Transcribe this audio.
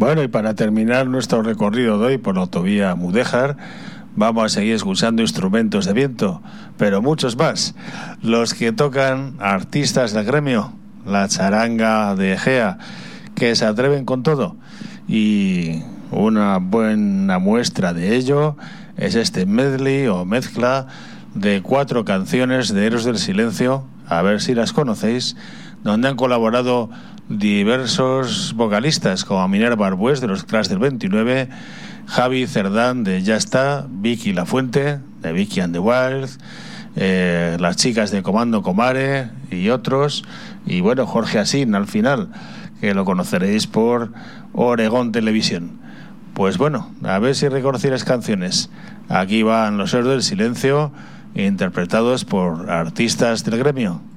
Bueno, y para terminar nuestro recorrido de hoy por la autovía Mudéjar, vamos a seguir escuchando instrumentos de viento, pero muchos más. Los que tocan artistas del gremio, la charanga de Egea, que se atreven con todo. Y una buena muestra de ello es este medley o mezcla de 4 canciones de Héroes del Silencio, a ver si las conocéis, donde han colaborado diversos vocalistas como Minerva Arbués de los Crash del 29, Javi Cerdán de Ya Está, Vicky Lafuente de Vicky and the Wild, las chicas de Comando Comare y otros, y bueno, Jorge Asín al final, que lo conoceréis por Oregón Televisión. Pues bueno, a ver si reconocéis las canciones. Aquí van los Héroes del Silencio, interpretados por artistas del gremio.